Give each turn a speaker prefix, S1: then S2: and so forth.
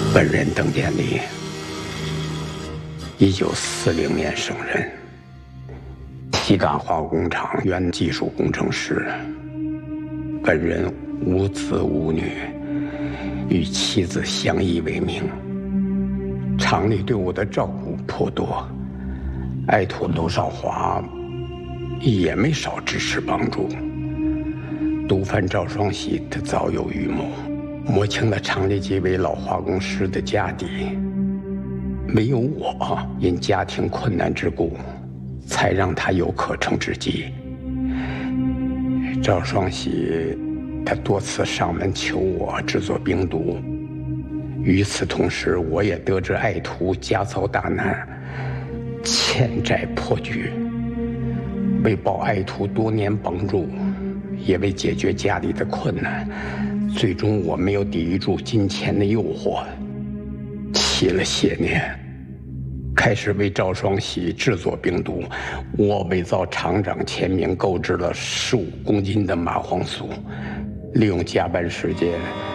S1: 本人邓建立，1940年生人，西港化工厂原技术工程师。本人无子无女，与妻子相依为命。厂里对我的照顾颇多，爱徒娄少华也没少支持帮助。毒贩赵双喜他早有预谋，摸清了厂里几位老化工师的家底。没有我，因家庭困难之故，才让他有可乘之机。赵双喜他多次上门求我制作冰毒，与此同时，我也得知爱徒家遭大难，欠债破局。为报爱徒多年帮助，也为解决家里的困难，最终我没有抵御住金钱的诱惑，起了邪念，开始为赵双喜制作冰毒。我伪造厂长签名，购置了15公斤的麻黄素，利用加班时间